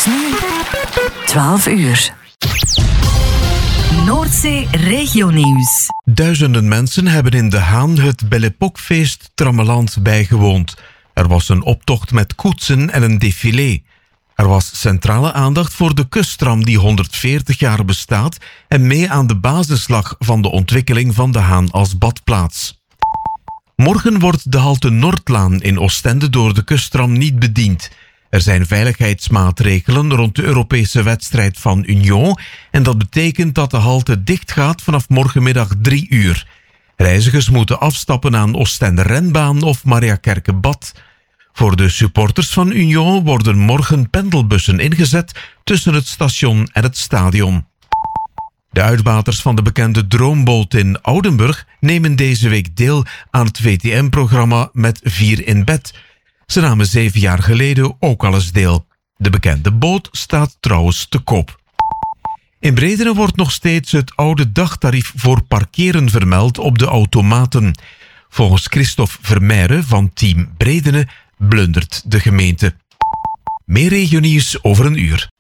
nu 12 uur. Noordzee Regionieuws. Duizenden mensen hebben in De Haan het Belle Époque feest Trammeland bijgewoond. Er was een optocht met koetsen en een défilé. Er was centrale aandacht voor de kusttram die 140 jaar bestaat en mee aan de basis lag van de ontwikkeling van De Haan als badplaats. Morgen wordt de halte Noordlaan in Oostende door de kusttram niet bediend. Er zijn veiligheidsmaatregelen rond de Europese wedstrijd van Union en dat betekent dat de halte dicht gaat vanaf morgenmiddag 3 uur. Reizigers moeten afstappen aan Oostende Renbaan of Mariakerke-Bad. Voor de supporters van Union worden morgen pendelbussen ingezet tussen het station en het stadion. De uitbaters van de bekende Droomboot in Oudenburg nemen deze week deel aan het VTM-programma Met 4 in bed. Ze namen 7 jaar geleden ook al eens deel. De bekende boot staat trouwens te koop. In Bredene wordt nog steeds het oude dagtarief voor parkeren vermeld op de automaten. Volgens Christophe Vermeire van Team Bredene blundert de gemeente. Meer regionieuws over een uur.